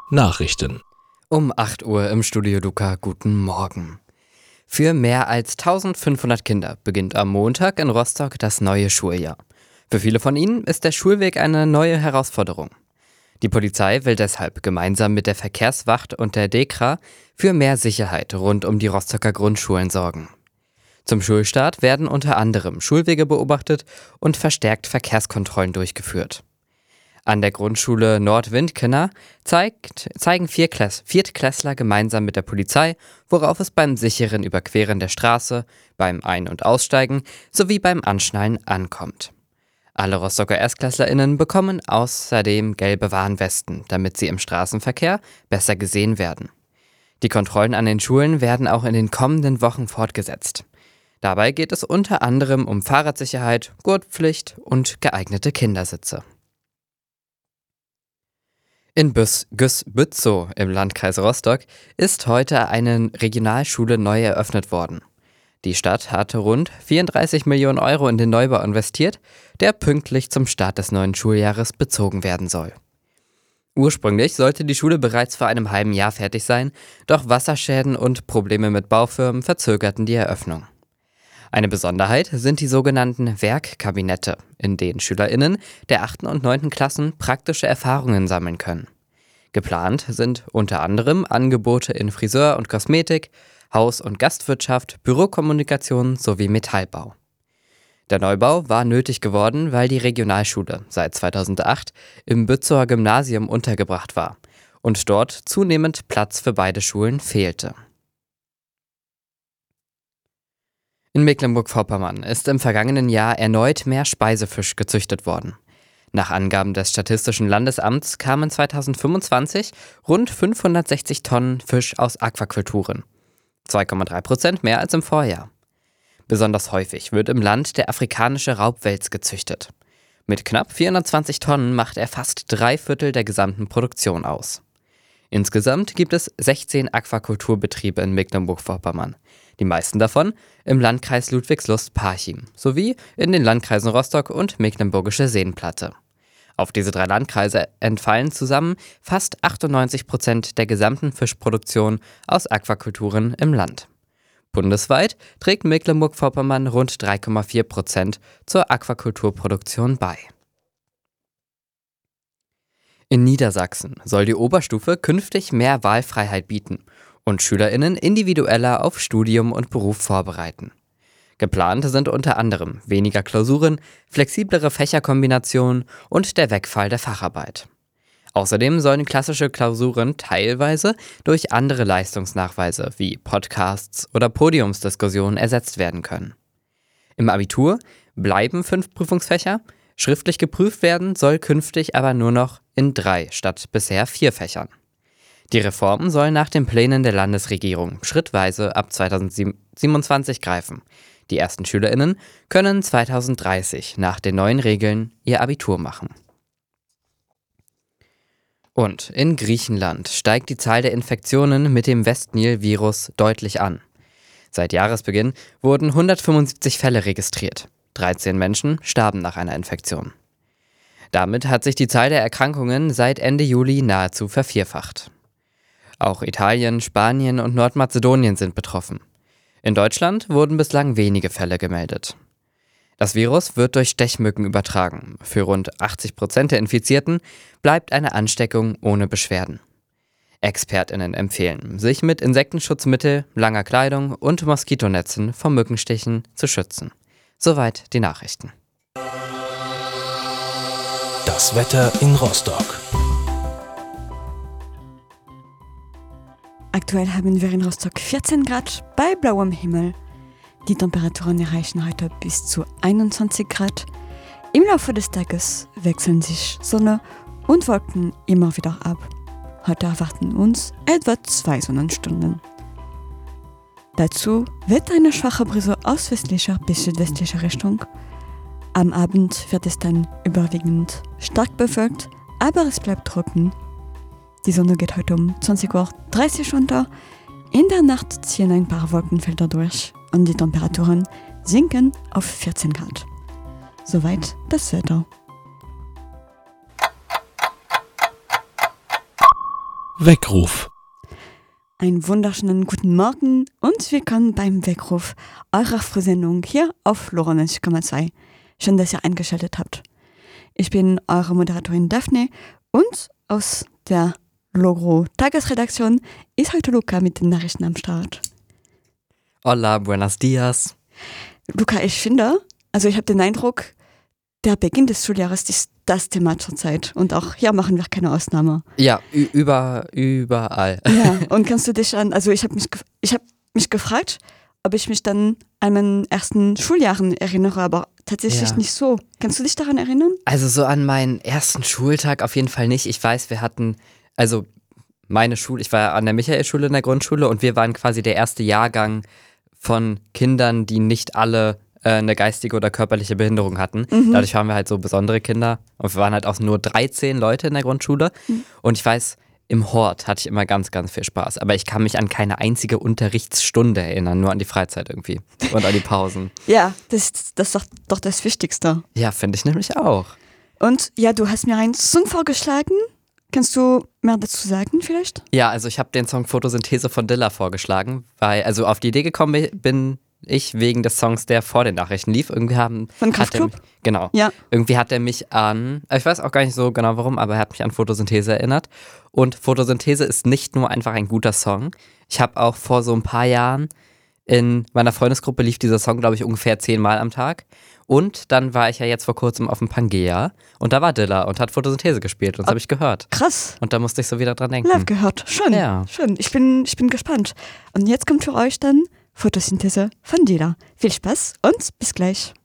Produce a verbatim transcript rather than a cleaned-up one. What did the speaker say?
Nachrichten. Um acht Uhr im Studio Luca, guten Morgen. Für mehr als eintausendfünfhundert Kinder beginnt am Montag in Rostock das neue Schuljahr. Für viele von ihnen ist der Schulweg eine neue Herausforderung. Die Polizei will deshalb gemeinsam mit der Verkehrswacht und der DEKRA für mehr Sicherheit rund um die Rostocker Grundschulen sorgen. Zum Schulstart werden unter anderem Schulwege beobachtet und verstärkt Verkehrskontrollen durchgeführt. An der Grundschule Nordwindkenner zeigt, zeigen vier Klass, Viertklässler gemeinsam mit der Polizei, worauf es beim sicheren Überqueren der Straße, beim Ein- und Aussteigen sowie beim Anschnallen ankommt. Alle Rostocker ErstklässlerInnen bekommen außerdem gelbe Warnwesten, damit sie im Straßenverkehr besser gesehen werden. Die Kontrollen an den Schulen werden auch in den kommenden Wochen fortgesetzt. Dabei geht es unter anderem um Fahrradsicherheit, Gurtpflicht und geeignete Kindersitze. In Güßbützow im Landkreis Rostock ist heute eine Regionalschule neu eröffnet worden. Die Stadt hatte rund vierunddreißig Millionen Euro in den Neubau investiert, der pünktlich zum Start des neuen Schuljahres bezogen werden soll. Ursprünglich sollte die Schule bereits vor einem halben Jahr fertig sein, doch Wasserschäden und Probleme mit Baufirmen verzögerten die Eröffnung. Eine Besonderheit sind die sogenannten Werkkabinette, in denen SchülerInnen der achten und neunten Klassen praktische Erfahrungen sammeln können. Geplant sind unter anderem Angebote in Friseur und Kosmetik, Haus- und Gastwirtschaft, Bürokommunikation sowie Metallbau. Der Neubau war nötig geworden, weil die Regionalschule seit zweitausendacht im Bützower Gymnasium untergebracht war und dort zunehmend Platz für beide Schulen fehlte. In Mecklenburg-Vorpommern ist im vergangenen Jahr erneut mehr Speisefisch gezüchtet worden. Nach Angaben des Statistischen Landesamts kamen zweitausendfünfundzwanzig rund fünfhundertsechzig Tonnen Fisch aus Aquakulturen, zwei Komma drei Prozent mehr als im Vorjahr. Besonders häufig wird im Land der afrikanische Raubwels gezüchtet. Mit knapp vierhundertzwanzig Tonnen macht er fast drei Viertel der gesamten Produktion aus. Insgesamt gibt es sechzehn Aquakulturbetriebe in Mecklenburg-Vorpommern. Die meisten davon im Landkreis Ludwigslust-Parchim sowie in den Landkreisen Rostock und Mecklenburgische Seenplatte. Auf diese drei Landkreise entfallen zusammen fast achtundneunzig Prozent der gesamten Fischproduktion aus Aquakulturen im Land. Bundesweit trägt Mecklenburg-Vorpommern rund drei Komma vier Prozent zur Aquakulturproduktion bei. In Niedersachsen soll die Oberstufe künftig mehr Wahlfreiheit bieten und SchülerInnen individueller auf Studium und Beruf vorbereiten. Geplant sind unter anderem weniger Klausuren, flexiblere Fächerkombinationen und der Wegfall der Facharbeit. Außerdem sollen klassische Klausuren teilweise durch andere Leistungsnachweise wie Podcasts oder Podiumsdiskussionen ersetzt werden können. Im Abitur bleiben fünf Prüfungsfächer, schriftlich geprüft werden soll künftig aber nur noch in drei statt bisher vier Fächern. Die Reform soll nach den Plänen der Landesregierung schrittweise ab zweitausendsiebenundzwanzig greifen. Die ersten SchülerInnen können zweitausenddreißig nach den neuen Regeln ihr Abitur machen. Und in Griechenland steigt die Zahl der Infektionen mit dem West-Nil-Virus deutlich an. Seit Jahresbeginn wurden hundertfünfundsiebzig Fälle registriert. dreizehn Menschen starben nach einer Infektion. Damit hat sich die Zahl der Erkrankungen seit Ende Juli nahezu vervierfacht. Auch Italien, Spanien und Nordmazedonien sind betroffen. In Deutschland wurden bislang wenige Fälle gemeldet. Das Virus wird durch Stechmücken übertragen. Für rund achtzig Prozent der Infizierten bleibt eine Ansteckung ohne Beschwerden. ExpertInnen empfehlen, sich mit Insektenschutzmittel, langer Kleidung und Moskitonetzen vor Mückenstichen zu schützen. Soweit die Nachrichten. Das Wetter in Rostock. Aktuell haben wir in Rostock vierzehn Grad bei blauem Himmel. Die Temperaturen erreichen heute bis zu einundzwanzig Grad. Im Laufe des Tages wechseln sich Sonne und Wolken immer wieder ab. Heute erwarten uns etwa zwei Sonnenstunden. Dazu weht eine schwache Brise aus westlicher bis südwestlicher Richtung. Am Abend wird es dann überwiegend stark bewölkt, aber es bleibt trocken. Die Sonne geht heute um zwanzig Uhr dreißig unter. In der Nacht ziehen ein paar Wolkenfelder durch und die Temperaturen sinken auf vierzehn Grad. Soweit das Wetter. Weckruf. Einen wunderschönen guten Morgen und willkommen beim Weckruf, eurer Frühsendung hier auf Lora neunzig Komma zwei. Schön, dass ihr eingeschaltet habt. Ich bin eure Moderatorin Daphne und aus der Logro Tagesredaktion ist heute Luca mit den Nachrichten am Start. Hola, buenos dias. Luca, ich finde, also ich habe den Eindruck, der Beginn des Schuljahres ist das Thema zur Zeit. Und auch hier machen wir keine Ausnahme. Ja, ü- über, überall. Ja, und kannst du dich an, also ich habe mich, gef- ich hab mich gefragt, ob ich mich dann an meinen ersten Schuljahren erinnere, aber tatsächlich Ja. nicht so. Kannst du dich daran erinnern? Also so an meinen ersten Schultag auf jeden Fall nicht. Ich weiß, wir hatten, also meine Schule, ich war an der Michaelschule in der Grundschule und wir waren quasi der erste Jahrgang von Kindern, die nicht alle äh, eine geistige oder körperliche Behinderung hatten. Mhm. Dadurch waren wir halt so besondere Kinder und wir waren halt auch nur dreizehn Leute in der Grundschule. Mhm. Und ich weiß, im Hort hatte ich immer ganz, ganz viel Spaß. Aber ich kann mich an keine einzige Unterrichtsstunde erinnern, nur an die Freizeit irgendwie und an die Pausen. Ja, das, das ist doch, doch das Wichtigste. Ja, finde ich nämlich auch. Und ja, du hast mir einen Song vorgeschlagen. Kannst du mehr dazu sagen vielleicht? Ja, also ich habe den Song Photosynthese von Dilla vorgeschlagen, weil, also auf die Idee gekommen bin ich wegen des Songs, der vor den Nachrichten lief. Irgendwie haben... Von hat er, Kraftklub? Genau. Ja. Irgendwie hat er mich an, ich weiß auch gar nicht so genau warum, aber er hat mich an Photosynthese erinnert. Und Photosynthese ist nicht nur einfach ein guter Song. Ich habe auch vor so ein paar Jahren in meiner Freundesgruppe lief dieser Song, glaube ich, ungefähr zehnmal am Tag. Und dann war ich ja jetzt vor kurzem auf dem Pangea und da war Dilla und hat Photosynthese gespielt und das habe ich gehört. Krass. Und da musste ich so wieder dran denken. Live gehört. Schön. Ja. Schön. Ich bin, ich bin gespannt. Und jetzt kommt für euch dann Photosynthese von Dila. Viel Spaß und bis gleich.